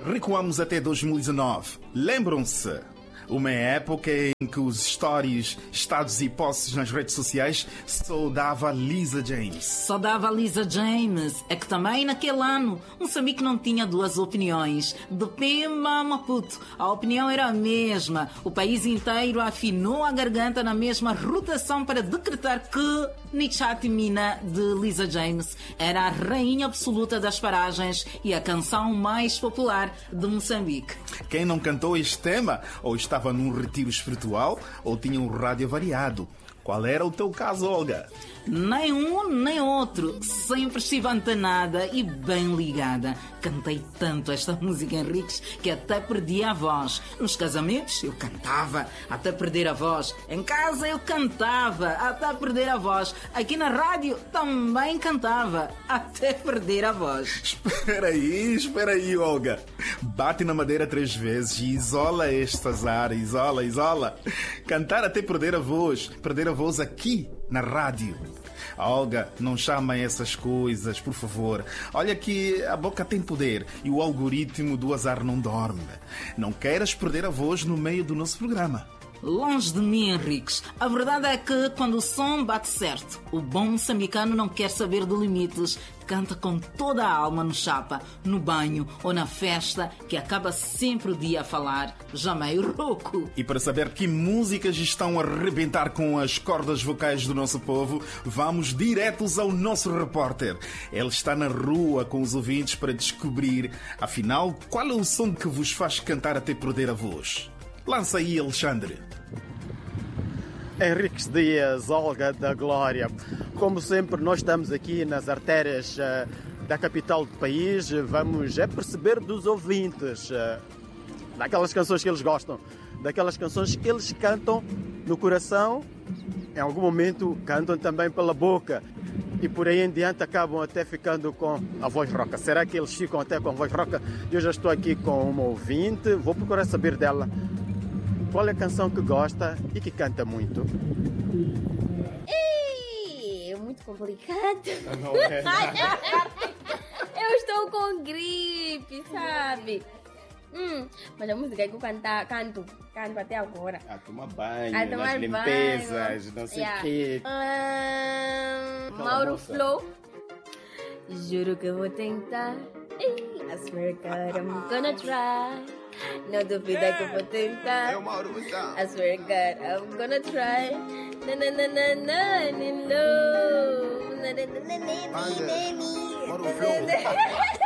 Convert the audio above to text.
Recuamos até 2019. Lembram-se? Uma época em que os stories, estados e posts nas redes sociais só dava Lisa James. Só dava Lisa James. É que também naquele ano Moçambique não tinha duas opiniões. De Pemba a Maputo, a opinião era a mesma. O país inteiro afinou a garganta na mesma rotação para decretar que Nichat Mina, de Lisa James, era a rainha absoluta das paragens e a canção mais popular de Moçambique. Quem não cantou este tema ou estava num retiro espiritual ou tinha um rádio variado. Qual era o teu caso, Olga? Nem um, nem outro. Sempre estive antenada e bem ligada. Cantei tanto esta música, Henriques, que até perdi a voz. Nos casamentos, eu cantava até perder a voz. Em casa, eu cantava até perder a voz. Aqui na rádio, também cantava até perder a voz. Espera aí, Olga. Bate na madeira 3 vezes e isola este azar. Isola. Cantar até perder a voz. Perder a voz aqui na rádio. Olga, não chama essas coisas, por favor. Olha que a boca tem poder e o algoritmo do azar não dorme. Não queiras perder a voz no meio do nosso programa. Longe de mim, Henriques. A verdade é que quando o som bate certo, o bom moçambicano não quer saber de limites. Canta com toda a alma no chapa, no banho ou na festa, que acaba sempre o dia a falar, já meio rouco. E para saber que músicas estão a arrebentar com as cordas vocais do nosso povo, vamos diretos ao nosso repórter. Ele está na rua com os ouvintes para descobrir, afinal, qual é o som que vos faz cantar até perder a voz. Lança aí, Alexandre. Henriques Dias, Olga da Glória. Como sempre, nós estamos aqui nas artérias da capital do país. Vamos perceber dos ouvintes, daquelas canções que eles gostam, daquelas canções que eles cantam no coração, em algum momento cantam também pela boca e por aí em diante acabam até ficando com a voz rouca. Será que eles ficam até com a voz rouca? Eu já estou aqui com uma ouvinte, vou procurar saber dela qual é a canção que gosta e que canta muito. Ei, é muito complicado. Não é nada. Eu estou com gripe, sabe? Mas a música que eu canto até agora. A tomar banho, A tomar nas limpezas, banho. não sei o quê. Mauro Flow. Juro que eu vou tentar. I swear God I'm gonna try. Não duvida que eu vou tentar. É o Mauro Moção. I swear God I'm gonna try. Na na na na na na no. Na na na na na na na. Mauro Flow.